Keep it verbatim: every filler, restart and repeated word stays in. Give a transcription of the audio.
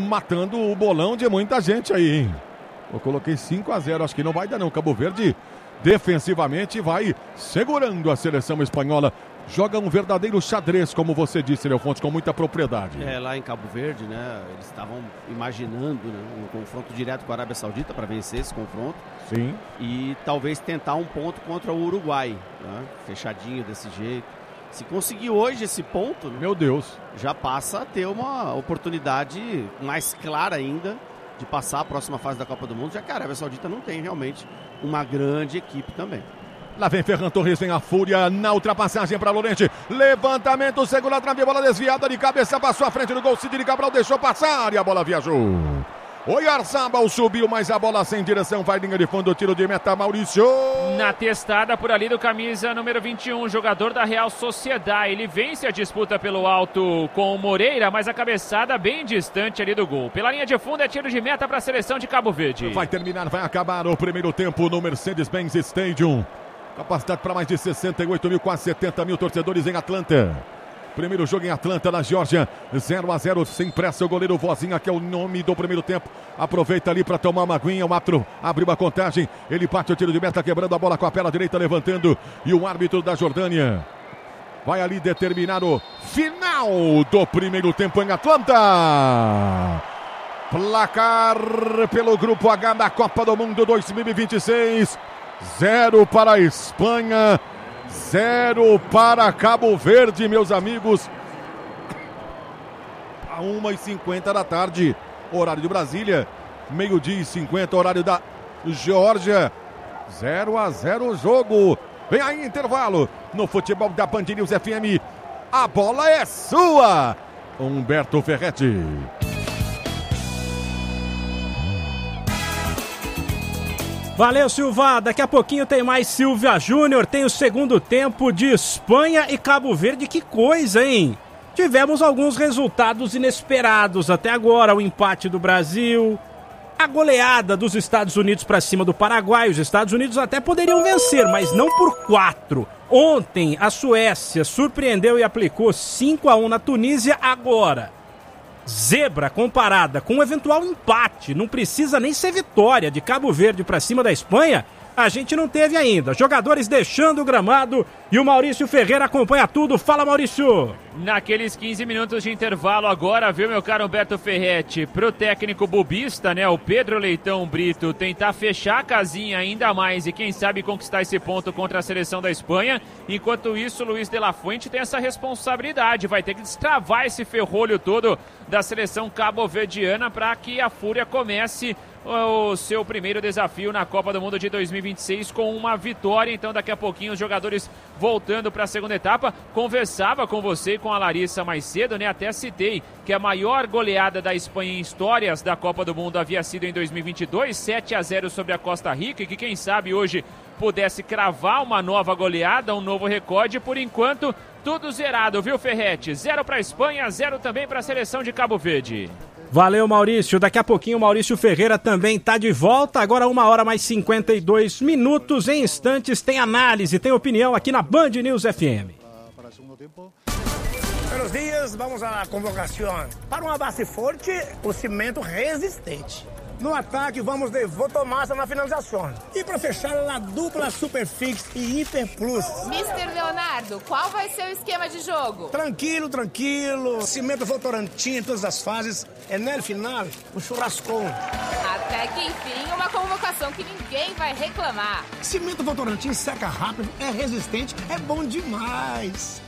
matando o bolão de muita gente aí, hein? Eu coloquei cinco a zero, acho que não vai dar não. Cabo Verde defensivamente vai segurando a seleção espanhola. Joga um verdadeiro xadrez, como você disse, Léo Fontes, com muita propriedade. É, lá em Cabo Verde, né, eles estavam imaginando, né, um confronto direto com a Arábia Saudita para vencer esse confronto. Sim. E talvez tentar um ponto contra o Uruguai, né, fechadinho desse jeito. Se conseguir hoje esse ponto, meu Deus, já passa a ter uma oportunidade mais clara ainda de passar a próxima fase da Copa do Mundo, já que a Arábia Saudita não tem realmente uma grande equipe também. Lá vem Ferran Torres, vem a fúria na ultrapassagem para Lorente. Levantamento, segura a trave, bola desviada de cabeça, passou à frente do gol. Sidney Cabral deixou passar e a bola viajou. Oyarzabal subiu, mas a bola sem direção, vai linha de fundo, tiro de meta, Maurício. Na testada por ali do camisa número vinte e um, jogador da Real Sociedad. Ele vence a disputa pelo alto com o Moreira, mas a cabeçada bem distante ali do gol. Pela linha de fundo é tiro de meta para a seleção de Cabo Verde. Vai terminar, vai acabar o primeiro tempo no Mercedes-Benz Stadium. Capacidade para mais de sessenta e oito mil, quase setenta mil torcedores em Atlanta. Primeiro jogo em Atlanta, na Geórgia, zero a zero, sem pressa, o goleiro Vozinha, que é o nome do primeiro tempo. Aproveita ali para tomar uma aguinha, o árbitro abriu a contagem, ele bate o tiro de meta, quebrando a bola com a perna direita, levantando, e o árbitro da Jordânia vai ali determinar o final do primeiro tempo em Atlanta. Placar pelo Grupo H da Copa do Mundo dois mil e vinte e seis, zero para a Espanha, zero para Cabo Verde, meus amigos. A uma e cinquenta da tarde, horário de Brasília, meio-dia e cinquenta, horário da Geórgia. zero a zero o jogo. Vem aí, intervalo no futebol da Band News F M. A bola é sua, Humberto Ferretti. Valeu, Silva. Daqui a pouquinho tem mais Silvia Júnior. Tem o segundo tempo de Espanha e Cabo Verde. Que coisa, hein? Tivemos alguns resultados inesperados até agora. O empate do Brasil, a goleada dos Estados Unidos para cima do Paraguai. Os Estados Unidos até poderiam vencer, mas não por quatro. Ontem, a Suécia surpreendeu e aplicou cinco a um na Tunísia. Agora, zebra comparada com um eventual empate, não precisa nem ser vitória de Cabo Verde para cima da Espanha, a gente não teve ainda. Jogadores deixando o gramado e o Maurício Ferreira acompanha tudo. Fala, Maurício! Naqueles quinze minutos de intervalo agora, viu, meu caro Humberto Ferretti, pro técnico bubista, né, o Pedro Leitão Brito, tentar fechar a casinha ainda mais e quem sabe conquistar esse ponto contra a seleção da Espanha. Enquanto isso, Luiz de la Fuente tem essa responsabilidade, vai ter que destravar esse ferrolho todo da seleção cabo-verdiana para que a Fúria comece o seu primeiro desafio na Copa do Mundo de dois mil e vinte e seis com uma vitória. Então daqui a pouquinho os jogadores voltando para a segunda etapa. Conversava com você e com a Larissa mais cedo, né? Até citei que a maior goleada da Espanha em histórias da Copa do Mundo havia sido em dois mil e vinte e dois, sete a zero sobre a Costa Rica, e que quem sabe hoje pudesse cravar uma nova goleada, um novo recorde. Por enquanto, tudo zerado, viu, Ferretti? Zero para a Espanha, zero também para a seleção de Cabo Verde. Valeu, Maurício. Daqui a pouquinho o Maurício Ferreira também está de volta. Agora uma hora mais cinquenta e dois minutos. Em instantes tem análise, tem opinião aqui na Band News F M. Buenos dias, vamos à convocação. Para uma base forte, o cimento resistente. No ataque, vamos de Votomassa na finalização. E para fechar, a dupla Superfix e Hiper Plus. mister Leonardo, qual vai ser o esquema de jogo? Tranquilo, tranquilo. Cimento Votorantim em todas as fases. É no final, um churrascão. Até que enfim, uma convocação que ninguém vai reclamar. Cimento Votorantim seca rápido, é resistente, é bom demais.